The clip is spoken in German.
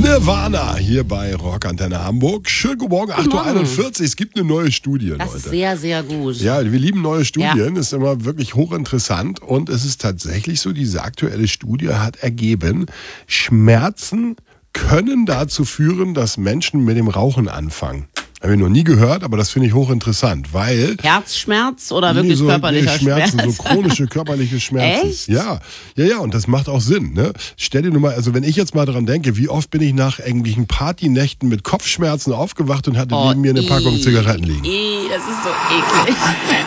Nirvana hier bei Rockantenne Hamburg. Schönen guten Morgen, 8.41 Uhr. Es gibt eine neue Studie, Das Leute. ist sehr, sehr gut. Ja, wir lieben neue Studien. Ist immer wirklich hochinteressant. Und es ist tatsächlich so, diese aktuelle Studie hat ergeben, Schmerzen können dazu führen, dass Menschen mit dem Rauchen anfangen. Habe ich noch nie gehört, aber das finde ich hochinteressant, weil... Herzschmerz oder wirklich körperlicher Schmerzen, Schmerz? so chronische körperliche Schmerzen. Echt? Ja, und das macht auch Sinn. Ne? Stell dir nur mal, also wenn ich jetzt mal daran denke, wie oft bin ich nach irgendwelchen Partynächten mit Kopfschmerzen aufgewacht und hatte neben mir eine Packung Zigaretten liegen. Das ist so eklig.